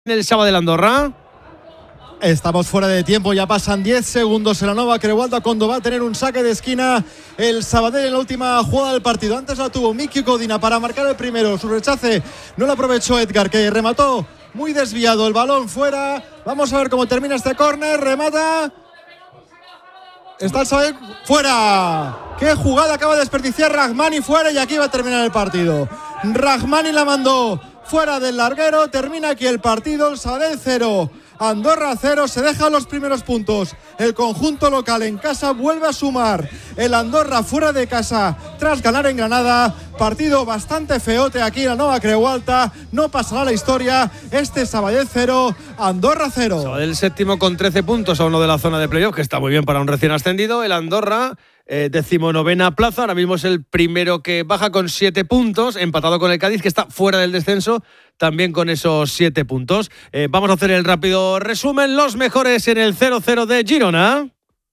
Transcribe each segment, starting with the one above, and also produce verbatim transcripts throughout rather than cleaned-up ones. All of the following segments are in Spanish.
el sábado de Andorra. Estamos fuera de tiempo, ya pasan diez segundos en la Nova Creualta cuando va a tener un saque de esquina el Sabadell en la última jugada del partido. Antes la tuvo Miki Codina para marcar el primero, su rechace no lo aprovechó Edgar, que remató muy desviado, el balón fuera. Vamos a ver cómo termina este córner, remata. Está el Sabadell fuera. Qué jugada acaba de desperdiciar Rahmani, fuera, y aquí va a terminar el partido. Rahmani la mandó fuera del larguero, termina aquí el partido, el Sabadell cero, Andorra cero, se dejan los primeros puntos. El conjunto local en casa vuelve a sumar. El Andorra fuera de casa tras ganar en Granada. Partido bastante feote aquí en la Nova Creualta. No pasará la historia. Este Sabadell cero, Andorra cero. Sabadell séptimo con trece puntos a uno de la zona de playoff, que está muy bien para un recién ascendido. El Andorra eh, decimonovena plaza. Ahora mismo es el primero que baja con siete puntos, empatado con el Cádiz, que está fuera del descenso, también con esos siete puntos. Eh, vamos a hacer el rápido resumen. Los mejores en el cero cero de Girona.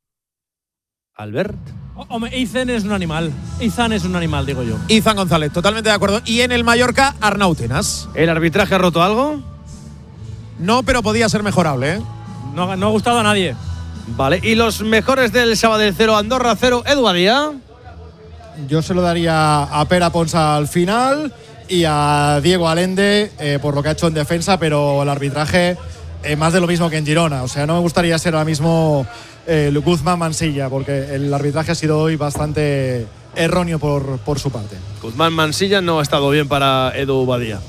Albert. Hombre, Izan es un animal. Izan es un animal, digo yo. Izan González, totalmente de acuerdo. Y en el Mallorca, Arnau Tenas. ¿El arbitraje ha roto algo? No, pero podía ser mejorable, ¿eh? No, no ha gustado a nadie. Vale, y los mejores del Sabadell cero, Andorra cero, Edu Badía. Yo se lo daría a Pera Ponsa al final y a Diego Allende eh, por lo que ha hecho en defensa, pero el arbitraje eh, más de lo mismo que en Girona. O sea, no me gustaría ser ahora mismo eh, Guzmán Mansilla, porque el arbitraje ha sido hoy bastante erróneo por, por su parte. Guzmán Mansilla no ha estado bien para Edu Badía.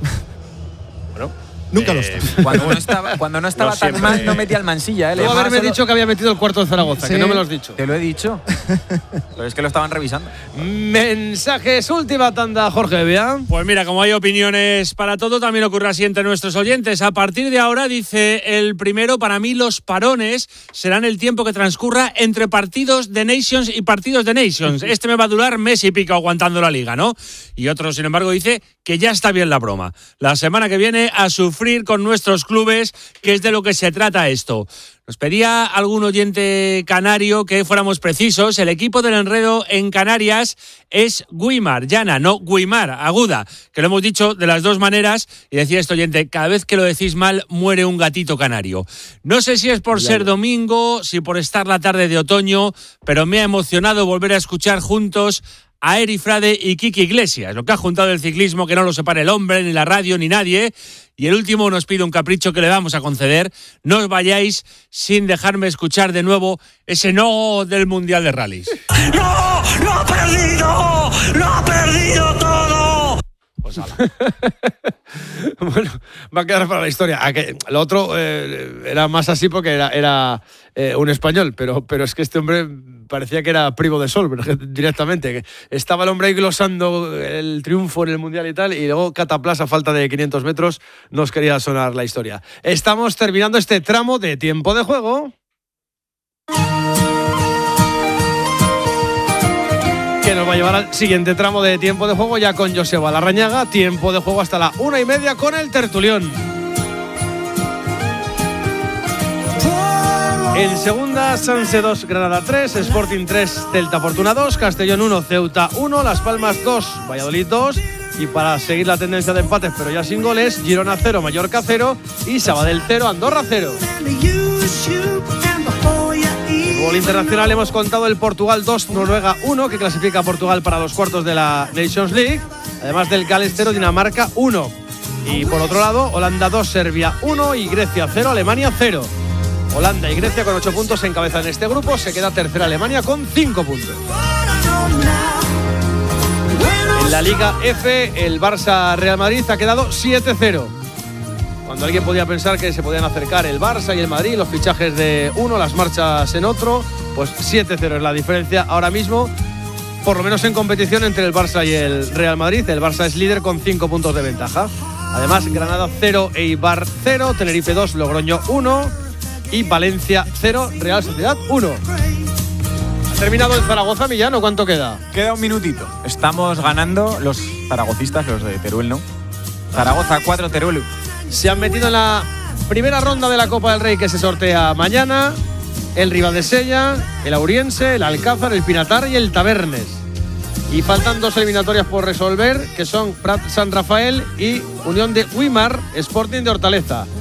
Bueno. Nunca eh, lo está. Cuando no estaba, cuando no estaba no tan siempre, mal, no metía el Mansilla. ¿eh? Puedo haberme solo... dicho que había metido el cuarto de Zaragoza, sí, que no me lo has dicho. Te lo he dicho. Pero es que lo estaban revisando. Mensajes, última tanda, Jorge Bea. Pues mira, como hay opiniones para todo, también ocurre así entre nuestros oyentes. A partir de ahora, dice el primero, para mí los parones serán el tiempo que transcurra entre partidos de Nations y partidos de Nations. Este me va a durar mes y pico aguantando la liga, ¿no? Y otro, sin embargo, dice que ya está bien la broma. La semana que viene a sufrir con nuestros clubes, que es de lo que se trata esto. Nos pedía algún oyente canario que fuéramos precisos. El equipo del enredo en Canarias es Guimar, llana, no Guimar, aguda, que lo hemos dicho de las dos maneras. Y decía este oyente, cada vez que lo decís mal, muere un gatito canario. No sé si es por ser domingo, si por estar la tarde de otoño, pero me ha emocionado volver a escuchar juntos a Eri Frade y Kiki Iglesias, lo que ha juntado el ciclismo, que no lo separe el hombre, ni la radio, ni nadie. Y el último nos pide un capricho que le vamos a conceder. No os vayáis sin dejarme escuchar de nuevo ese no del Mundial de Rallys. ¡No! ¡Lo ha perdido! ¡Lo ha perdido todo! Pues bueno, va a quedar para la historia. Lo otro eh, era más así porque era, era eh, un español, pero, pero es que este hombre parecía que era primo de Sol, pero directamente. Estaba el hombre ahí glosando el triunfo en el Mundial y tal, y luego Cataplas, a falta de quinientos metros, nos quería sonar la historia. Estamos terminando este tramo de tiempo de juego, que nos va a llevar al siguiente tramo de tiempo de juego, ya con Joseba Larrañaga. Tiempo de juego hasta la una y media con el tertulión. En segunda, Sanse dos, Granada tres, Sporting tres, Celta Fortuna dos, Castellón uno, Ceuta uno, Las Palmas dos, Valladolid dos. Y para seguir la tendencia de empates, pero ya sin goles, Girona cero, Mallorca cero y Sabadell cero, Andorra cero. Fútbol internacional, hemos contado el Portugal dos, Noruega uno, que clasifica a Portugal para los cuartos de la Nations League, además del Gales cero, Dinamarca uno. Y por otro lado, Holanda dos, Serbia uno y Grecia cero, Alemania cero. Holanda y Grecia con ocho puntos encabezan este grupo, se queda tercera Alemania con cinco puntos. En la Liga F, el Barça-Real Madrid ha quedado siete cero. Cuando alguien podía pensar que se podían acercar el Barça y el Madrid, los fichajes de uno, las marchas en otro, pues siete cero es la diferencia ahora mismo, por lo menos en competición entre el Barça y el Real Madrid. El Barça es líder con cinco puntos de ventaja. Además, Granada cero, Eibar cero, Tenerife dos, Logroño uno y Valencia cero, Real Sociedad uno. ¿Ha terminado el Zaragoza, Millán, o cuánto queda? Queda un minutito. Estamos ganando los zaragocistas, los de Teruel, ¿no? Zaragoza cuatro, Teruel uno. Se han metido en la primera ronda de la Copa del Rey, que se sortea mañana. El Ribadesella, el Auriense, el Alcázar, el Pinatar y el Tabernes. Y faltan dos eliminatorias por resolver, que son Prat San Rafael y Unión de Uimar, Sporting de Hortaleza.